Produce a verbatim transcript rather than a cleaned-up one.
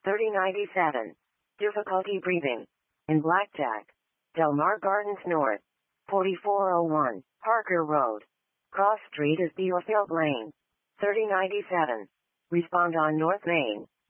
thirty ninety-seven. Difficulty breathing. In Blackjack. Del Mar Gardens North. forty-four oh one. Parker Road. Cross Street is Beerfield Lane. thirty ninety-seven. Respond on North Main.